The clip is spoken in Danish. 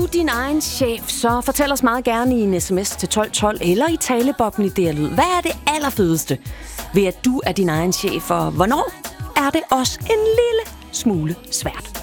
din egen chef, så fortæl os meget gerne i en sms til 1212 eller i talebobben i DR Lyd. Hvad er det allerfedeste ved, at du er din egen chef, og hvornår er det også en lille smule svært?